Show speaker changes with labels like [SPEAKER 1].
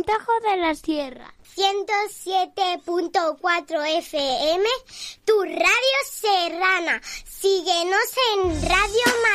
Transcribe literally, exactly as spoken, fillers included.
[SPEAKER 1] Tajo de la Sierra.
[SPEAKER 2] ciento siete punto cuatro F M, tu radio serrana. Síguenos en Radio